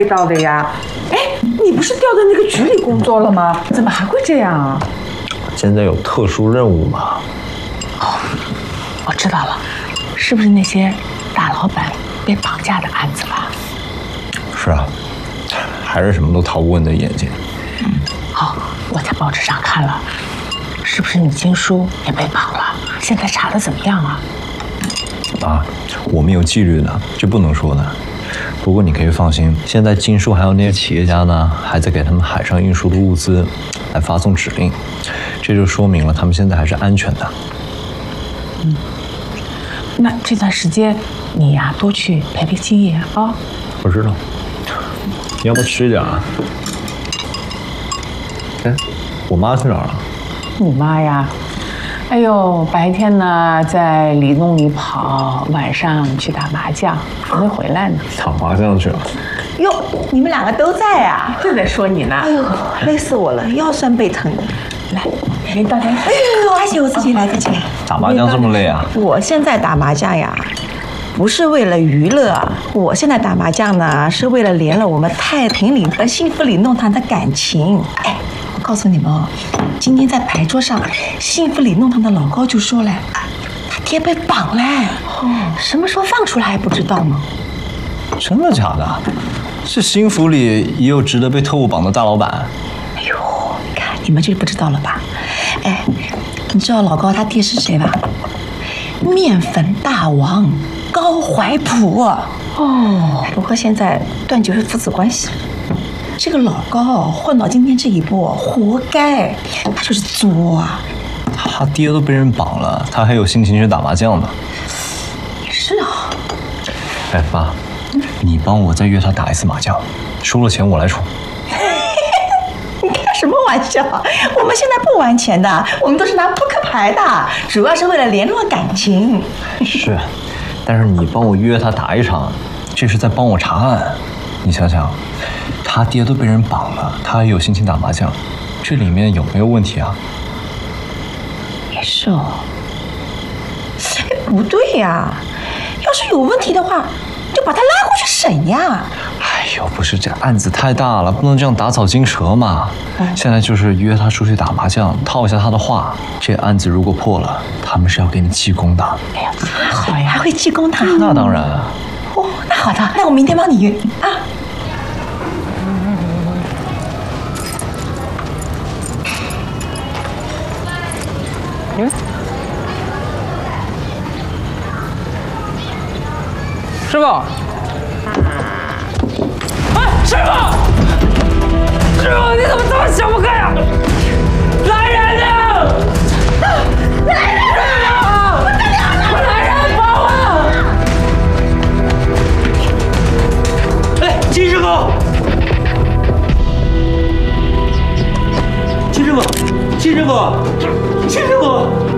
到的呀。哎，你不是调到那个局里工作了吗？怎么还会这样啊？ 现在有特殊任务嘛？ 哦，我知道了，是不是那些大老板被绑架的案子吧？ 是啊，还是什么都逃不过你的眼睛。 好，我在报纸上看了，是不是你金叔也被绑了？现在查的怎么样啊？ 啊，我们有纪律的，这不能说的。不过你可以放心，现在金叔还有那些企业家呢，还在给他们海上运输的物资来发送指令，这就说明了他们现在还是安全的。 那这段时间你呀，多去陪陪金爷啊。 我知道，你要不吃一点啊？哎，我妈去哪儿了？ 你妈呀？哎呦，白天呢在里弄里跑，晚上去打麻将，还没回来呢。 打麻将去了。 哟，你们两个都在啊？ 正在说你呢。 哎呦，累死我了，腰酸背疼的。 来，给你倒点水。 哎呦，阿姐，我自己来，自己来。 打麻将这么累啊？ 我现在打麻将呀，不是为了娱乐，我现在打麻将呢，是为了连了我们太平里和幸福里弄堂的感情。哎，我告诉你们哦，今天在牌桌上，幸福里弄堂的老高就说了，他爹被绑了，什么时候放出来还不知道吗？ 真的假的？是幸福里也有值得被特务绑的大老板？ 哎呦，你看你们就不知道了吧？哎，你知道老高他爹是谁吧？面粉大王高怀普。哦，不过现在断绝父子关系。这个老高混到今天这一步，活该，他就是作啊！ 他爹都被人绑了，他还有心情去打麻将呢。 也是啊。 哎，爸，你帮我再约他打一次麻将，输了钱我来出。 你开什么玩笑？我们现在不玩钱的，我们都是拿扑克牌的，主要是为了联络感情。 是，但是你帮我约他打一场，这是在帮我查案。你想想，他爹都被人绑了，他还有心情打麻将，这里面有没有问题啊？ 也是哦。哎，不对呀，要是有问题的话，就把他拉过去审呀。 哎呦，不是，这案子太大了，不能这样打草惊蛇嘛。现在就是约他出去打麻将，套一下他的话。这案子如果破了，他们是要给你记功的。 哎呀，好呀，还会记功的。 那当然啊。 哦，那好的，那我明天帮你约啊。 师傅，哎，师傅，师傅，你怎么这么小不开呀？来人呐！来人呐！快来人，帮我！哎，金师傅，金师傅，金师傅，金师傅。